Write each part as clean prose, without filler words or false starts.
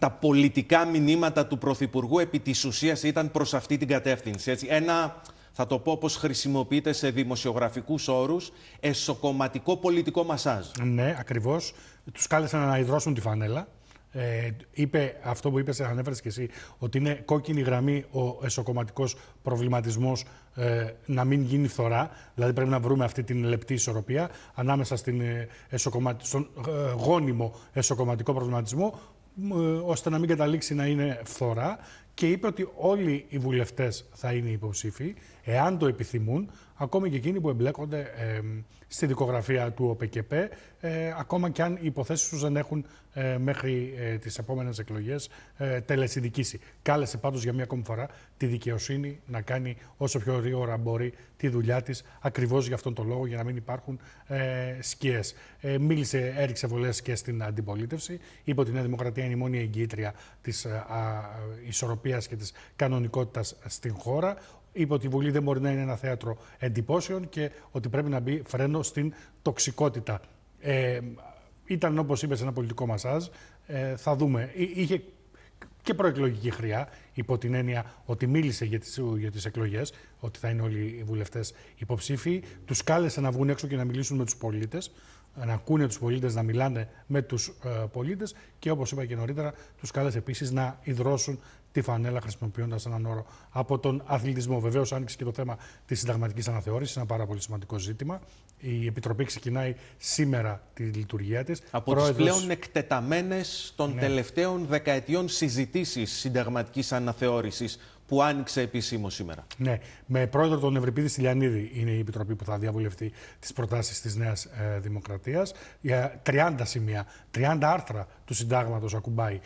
τα πολιτικά μηνύματα του Πρωθυπουργού επί της ουσίας ήταν προς αυτή την κατεύθυνση. Έτσι. Ένα, θα το πω όπως χρησιμοποιείται σε δημοσιογραφικούς όρους, εσωκομματικό πολιτικό μασάζ. Ναι, ακριβώς. Τους κάλεσαν να υδρώσουν τη φανέλα. Είπε αυτό που είπες, ανέφερες και εσύ, ότι είναι κόκκινη γραμμή ο εσωκομματικός προβληματισμός, να μην γίνει φθορά. Δηλαδή πρέπει να βρούμε αυτή την λεπτή ισορροπία ανάμεσα στον γόνιμο εσωκομματικό προβληματισμό, ώστε να μην καταλήξει να είναι φθορά. Και είπε ότι όλοι οι βουλευτές θα είναι υποψήφοι, εάν το επιθυμούν, ακόμη και εκείνοι που εμπλέκονται στη δικογραφία του ΟΠΚΠ, ακόμα και αν οι υποθέσεις τους δεν έχουν μέχρι τις επόμενες εκλογές τελεσυνδικήσει. Κάλεσε πάντως για μία ακόμη φορά τη δικαιοσύνη να κάνει όσο πιο γρήγορα μπορεί τη δουλειά της, ακριβώς για αυτόν τον λόγο, για να μην υπάρχουν σκιές. Μίλησε, έριξε βολές και στην αντιπολίτευση. Είπε ότι η Νέα Δημοκρατία είναι η μόνη εγγυήτρια της ισορροπίας και της κανονικότητας στην χώρα. Είπε ότι η Βουλή δεν μπορεί να είναι ένα θέατρο εντυπώσεων και ότι πρέπει να μπει φρένο στην τοξικότητα. Ήταν, όπως είπες, ένα πολιτικό μασάζ. Θα δούμε. Είχε και προεκλογική χρειά, υπό την έννοια ότι μίλησε για τις εκλογές, ότι θα είναι όλοι οι βουλευτές υποψήφοι. Τους κάλεσε να βγουν έξω και να μιλήσουν με τους πολίτες, να ακούνε τους πολίτες, να μιλάνε με τους πολίτες και, όπως είπα και νωρίτερα, τους κάλεσε επίσης να υδρώσουν τη φανέλα, χρησιμοποιώντας έναν όρο από τον αθλητισμό. Βεβαίως, άνοιξε και το θέμα της συνταγματικής αναθεώρησης, ένα πάρα πολύ σημαντικό ζήτημα. Η Επιτροπή ξεκινάει σήμερα τη λειτουργία της. Από τις πλέον εκτεταμένες των τελευταίων δεκαετιών συζητήσεις συνταγματικής αναθεώρησης που άνοιξε επισήμως σήμερα. Ναι, με πρόεδρο τον Ευρυπίδη Στυλιανίδη είναι η Επιτροπή που θα διαβουλευτεί τις προτάσεις της Νέας Δημοκρατίας. Για 30 σημεία, 30 άρθρα του συντάγματος ακουμπούν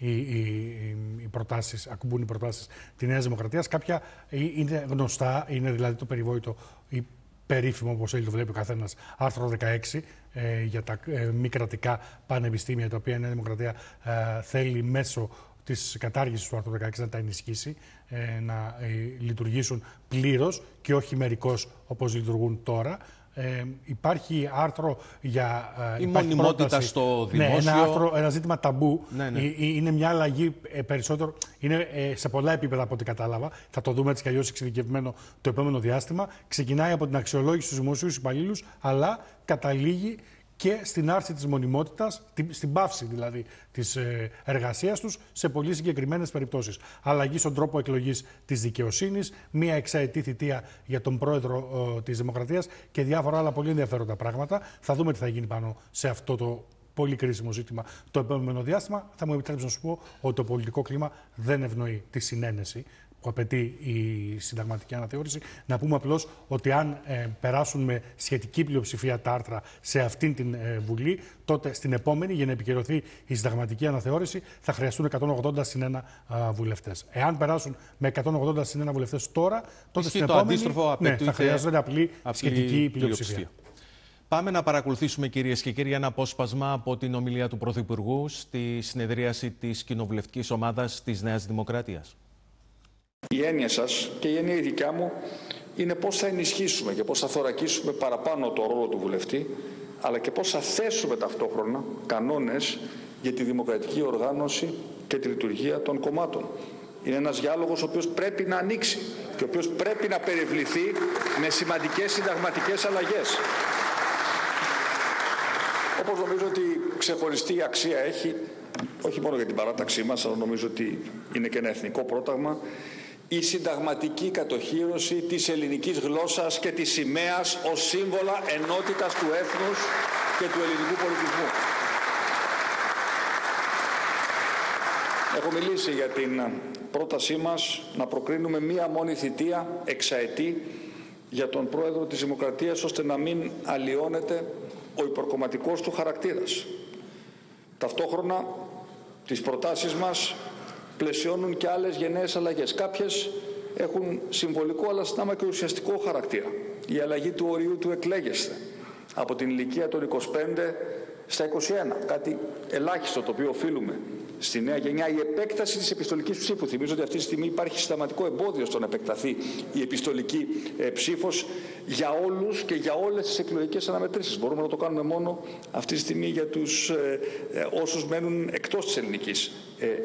οι προτάσεις της Νέας Δημοκρατίας. Κάποια είναι γνωστά, είναι δηλαδή το περιβόητο ή περίφημο, όπως θέλει το βλέπει ο καθένας, άρθρο 16 για τα μη κρατικά πανεπιστήμια, τα οποία η Νέα Δημοκρατία θέλει μέσω της κατάργησης του άρθρου 16 να τα ενισχύσει, να λειτουργήσουν πλήρως και όχι μερικώς όπως λειτουργούν τώρα. Υπάρχει άρθρο για η μονιμότητα στο δημόσιο. Ναι, ένα ζήτημα ταμπού. Ναι. Είναι μια αλλαγή περισσότερο. Είναι σε πολλά επίπεδα από ό,τι κατάλαβα. Θα το δούμε έτσι κι αλλιώς εξειδικευμένο το επόμενο διάστημα. Ξεκινάει από την αξιολόγηση στους δημοσίους υπαλλήλους, αλλά καταλήγει και στην άρση της μονιμότητας, στην πάυση δηλαδή της εργασίας τους σε πολύ συγκεκριμένες περιπτώσεις. Αλλαγή στον τρόπο εκλογής της δικαιοσύνης, μία εξαετή θητεία για τον πρόεδρο της Δημοκρατίας και διάφορα άλλα πολύ ενδιαφέροντα πράγματα. Θα δούμε τι θα γίνει πάνω σε αυτό το πολύ κρίσιμο ζήτημα το επόμενο διάστημα. Θα μου επιτρέψει να σου πω ότι το πολιτικό κλίμα δεν ευνοεί τη συνένεση που απαιτεί η συνταγματική αναθεώρηση. Να πούμε απλώς ότι αν περάσουν με σχετική πλειοψηφία τα άρθρα σε αυτήν την Βουλή, τότε στην επόμενη, για να επικυρωθεί η συνταγματική αναθεώρηση, θα χρειαστούν 180 συν 1 βουλευτές. Εάν περάσουν με 180 συν 1 βουλευτές τώρα, τότε στην επόμενη θα χρειάζονται απλή σχετική πλειοψηφία. Πάμε να παρακολουθήσουμε, κυρίες και κύριοι, ένα απόσπασμα από την ομιλία του Πρωθυπουργού στη συνεδρίαση της Κοινοβουλευτικής Ομάδας της Νέας Δημοκρατίας. Η έννοια σας και η έννοια η δικιά μου είναι πώς θα ενισχύσουμε και πώς θα θωρακίσουμε παραπάνω το ρόλο του βουλευτή, αλλά και πώς θα θέσουμε ταυτόχρονα κανόνες για τη δημοκρατική οργάνωση και τη λειτουργία των κομμάτων. Είναι ένας διάλογος ο οποίος πρέπει να ανοίξει και ο οποίος πρέπει να περιβληθεί με σημαντικές συνταγματικές αλλαγές. Όπως νομίζω ότι ξεχωριστή αξία έχει, όχι μόνο για την παράταξή μας, αλλά νομίζω ότι είναι και ένα εθνικό πρόταγμα, η συνταγματική κατοχήρωση της ελληνικής γλώσσας και της σημαίας ως σύμβολα ενότητας του έθνους και του ελληνικού πολιτισμού. Έχω μιλήσει για την πρότασή μας να προκρίνουμε μία μόνη θητεία εξαετή για τον πρόεδρο της Δημοκρατίας, ώστε να μην αλλοιώνεται ο υπερκομματικός του χαρακτήρας. Ταυτόχρονα τις προτάσεις μας πλαισιώνουν και άλλες γενναίες αλλαγές. Κάποιες έχουν συμβολικό αλλά συνάμα και ουσιαστικό χαρακτήρα. Η αλλαγή του ορίου του εκλέγεστε από την ηλικία των 25 στα 21, κάτι ελάχιστο το οποίο οφείλουμε στη νέα γενιά. Η επέκταση της επιστολικής ψήφου. Θυμίζω ότι αυτή τη στιγμή υπάρχει συστηματικό εμπόδιο στο να επεκταθεί η επιστολική ψήφος για όλους και για όλες τις εκλογικές αναμετρήσεις. Μπορούμε να το κάνουμε μόνο αυτή τη στιγμή για τους όσους μένουν εκτός της ελληνικής